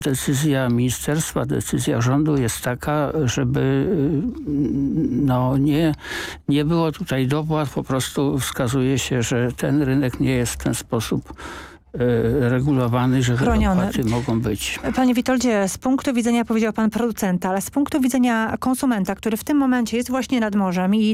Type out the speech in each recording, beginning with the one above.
Decyzja ministerstwa, decyzja rządu jest taka, żeby nie było tutaj dopłat. Po prostu wskazuje się, że ten rynek nie jest w ten sposób regulowany, że dopłaty mogą być. Panie Witoldzie, z punktu widzenia, powiedział pan, producenta, ale z punktu widzenia konsumenta, który w tym momencie jest właśnie nad morzem i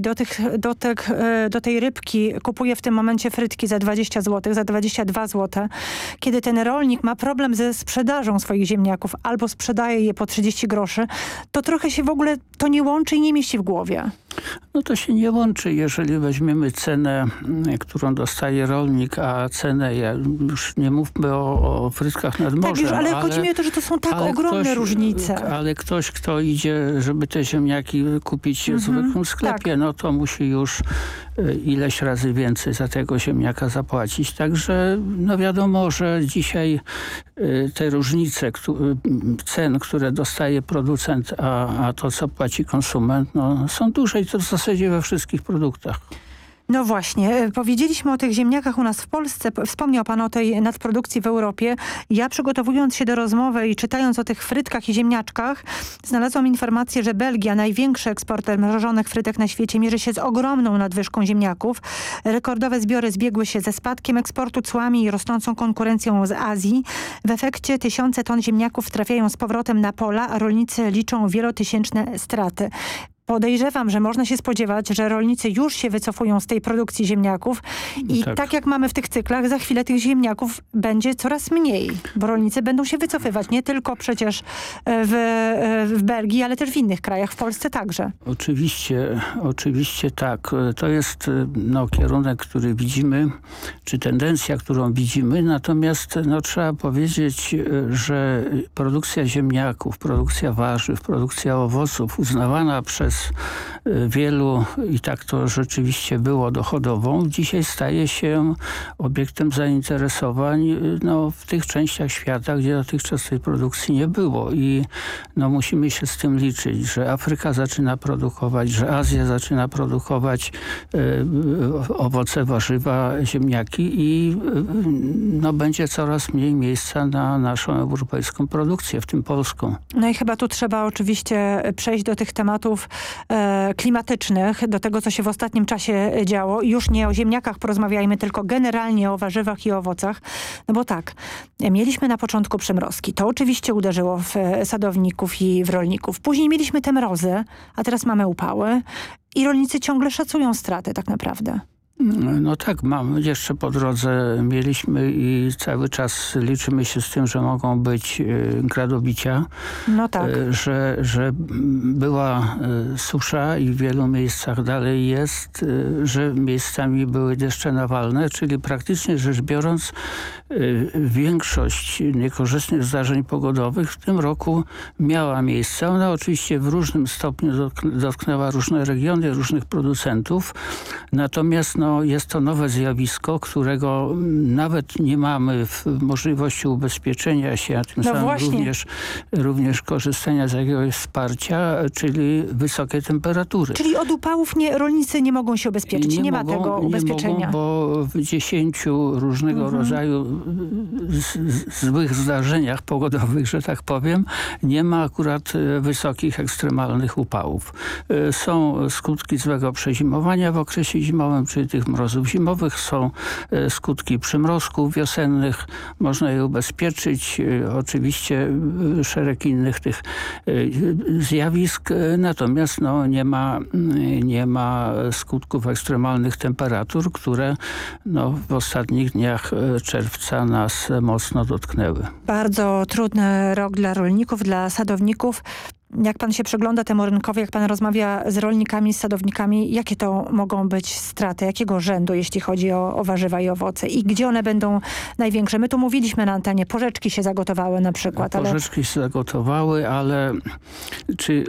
do tej rybki kupuje w tym momencie frytki za 20 zł, za 22 zł, kiedy ten rolnik ma problem ze sprzedażą swoich ziemniaków albo sprzedaje je po 30 groszy, to trochę się w ogóle to nie łączy i nie mieści w głowie. No to się nie łączy, jeżeli weźmiemy cenę, którą dostaje rolnik, a cenę, już nie mówmy o frytkach nad morzem. Tak, ale chodzi mi o to, że to są tak ogromne różnice. Ale ktoś, kto idzie, żeby te ziemniaki kupić w zwykłym sklepie, tak. No to musi już ileś razy więcej za tego ziemniaka zapłacić. Także no wiadomo, że dzisiaj te różnice cen, które dostaje producent, a to, co płaci konsument, no, są duże i to w zasadzie we wszystkich produktach. No właśnie, powiedzieliśmy o tych ziemniakach u nas w Polsce. Wspomniał pan o tej nadprodukcji w Europie. Ja, przygotowując się do rozmowy i czytając o tych frytkach i ziemniaczkach, znalazłam informację, że Belgia, największy eksporter mrożonych frytek na świecie, mierzy się z ogromną nadwyżką ziemniaków. Rekordowe zbiory zbiegły się ze spadkiem eksportu, cłami i rosnącą konkurencją z Azji. W efekcie tysiące ton ziemniaków trafiają z powrotem na pola, a rolnicy liczą wielotysięczne straty. Podejrzewam, że można się spodziewać, że rolnicy już się wycofują z tej produkcji ziemniaków i tak jak mamy w tych cyklach, za chwilę tych ziemniaków będzie coraz mniej, bo rolnicy będą się wycofywać nie tylko przecież w Belgii, ale też w innych krajach, w Polsce także. Oczywiście tak. To jest kierunek, który widzimy, czy tendencja, którą widzimy, natomiast trzeba powiedzieć, że produkcja ziemniaków, produkcja warzyw, produkcja owoców uznawana przez wielu, i tak to rzeczywiście było, dochodową, dzisiaj staje się obiektem zainteresowań w tych częściach świata, gdzie dotychczas tej produkcji nie było. I musimy się z tym liczyć, że Afryka zaczyna produkować, że Azja zaczyna produkować owoce, warzywa, ziemniaki i będzie coraz mniej miejsca na naszą europejską produkcję, w tym polską. No i chyba tu trzeba oczywiście przejść do tych tematów klimatycznych, do tego, co się w ostatnim czasie działo. Już nie o ziemniakach porozmawiajmy, tylko generalnie o warzywach i owocach. No bo tak, mieliśmy na początku przymrozki. To oczywiście uderzyło w sadowników i w rolników. Później mieliśmy te mrozy, a teraz mamy upały i rolnicy ciągle szacują straty tak naprawdę. No tak, jeszcze po drodze mieliśmy i cały czas liczymy się z tym, że mogą być gradobicia. No tak. Że była susza i w wielu miejscach dalej jest, że miejscami były deszcze nawalne, czyli praktycznie rzecz biorąc większość niekorzystnych zdarzeń pogodowych w tym roku miała miejsce. Ona oczywiście w różnym stopniu dotknęła różne regiony, różnych producentów, natomiast jest to nowe zjawisko, którego nawet nie mamy w możliwości ubezpieczenia się, a tym samym również korzystania z jakiegoś wsparcia, czyli wysokie temperatury. Czyli od upałów rolnicy nie mogą się ubezpieczyć, nie ma tego ubezpieczenia. Nie mogą, bo w 10 różnego rodzaju złych zdarzeniach pogodowych, że tak powiem, nie ma akurat wysokich, ekstremalnych upałów. Są skutki złego przezimowania w okresie zimowym, czyli tych mrozów zimowych, są skutki przymrozków wiosennych, można je ubezpieczyć, oczywiście szereg innych tych zjawisk, natomiast nie ma skutków ekstremalnych temperatur, które w ostatnich dniach czerwca nas mocno dotknęły. Bardzo trudny rok dla rolników, dla sadowników. Jak pan się przygląda temu rynkowi, jak pan rozmawia z rolnikami, z sadownikami, jakie to mogą być straty? Jakiego rzędu, jeśli chodzi o warzywa i owoce? I gdzie one będą największe? My tu mówiliśmy na antenie, porzeczki się zagotowały na przykład. Porzeczki się zagotowały, ale czy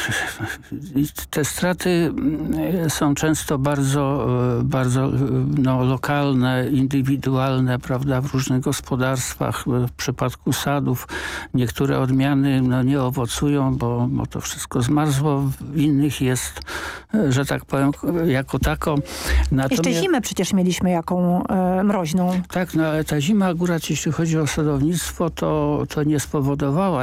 te straty są często bardzo lokalne, indywidualne, prawda, w różnych gospodarstwach. W przypadku sadów niektóre odmiany nie owocują, bo bo to wszystko zmarzło, w innych jest, że tak powiem, jako tako. Jeszcze zimę przecież mieliśmy jaką mroźną. Tak, no ale ta zima akurat jeśli chodzi o sadownictwo, to nie spowodowała